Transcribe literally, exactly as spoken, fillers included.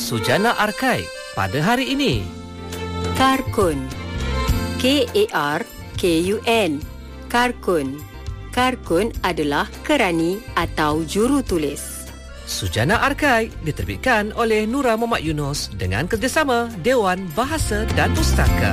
Sujana Arkai pada hari ini. Karkun. K A R K U N. Karkun. Karkun adalah kerani atau jurutulis. Sujana Arkai diterbitkan oleh Nura Muhammad Yunus dengan kerjasama Dewan Bahasa dan Pustaka.